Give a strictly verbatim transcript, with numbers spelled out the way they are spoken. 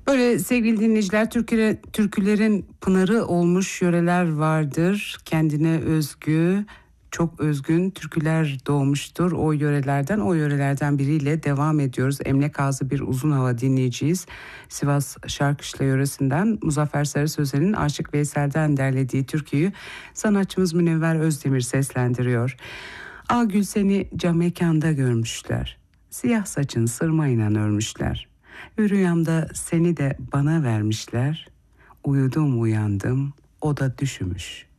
Böyle sevgili dinleyiciler, türküle, türkülerin pınarı olmuş yöreler vardır. Kendine özgü, çok özgün türküler doğmuştur o yörelerden. O yörelerden biriyle devam ediyoruz. Emlak ağzı bir uzun hava dinleyeceğiz. Sivas Şarkışla yöresinden Muzaffer Sarı Sözen'in Aşık Veysel'den derlediği türküyü sanatçımız Münevver Özdemir seslendiriyor. Al gül seni cam mekanda görmüşler. Siyah saçın sırmayla örmüşler. Rüyamda seni de bana vermişler. Uyudum uyandım, o da düşmüş.